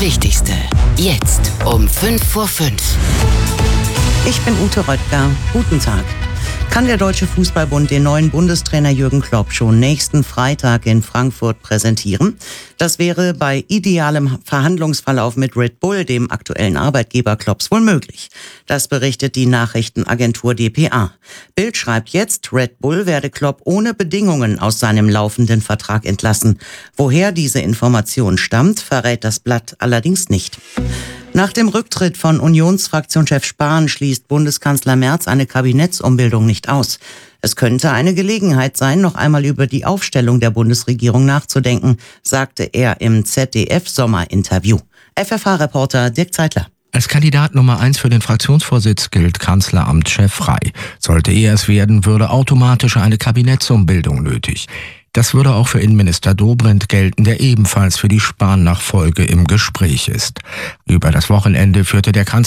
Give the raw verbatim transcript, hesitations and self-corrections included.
Wichtigste. Jetzt um fünf vor fünf. Ich bin Ute Röttger. Guten Tag. Kann der Deutsche Fußballbund den neuen Bundestrainer Jürgen Klopp schon nächsten Freitag in Frankfurt präsentieren? Das wäre bei idealem Verhandlungsverlauf mit Red Bull, dem aktuellen Arbeitgeber Klopps, wohl möglich. Das berichtet die Nachrichtenagentur D P A. Bild schreibt jetzt, Red Bull werde Klopp ohne Bedingungen aus seinem laufenden Vertrag entlassen. Woher diese Information stammt, verrät das Blatt allerdings nicht. Nach dem Rücktritt von Unionsfraktionschef Spahn schließt Bundeskanzler Merz eine Kabinettsumbildung nicht aus. Es könnte eine Gelegenheit sein, noch einmal über die Aufstellung der Bundesregierung nachzudenken, sagte er im Z D F-Sommerinterview. F F H-Reporter Dirk Zeitler. Als Kandidat Nummer eins für den Fraktionsvorsitz gilt Kanzleramtschef Frei. Sollte er es werden, würde automatisch eine Kabinettsumbildung nötig. Das würde auch für Innenminister Dobrindt gelten, der ebenfalls für die Spahn-Nachfolge im Gespräch ist. Über das Wochenende führte der Kanzler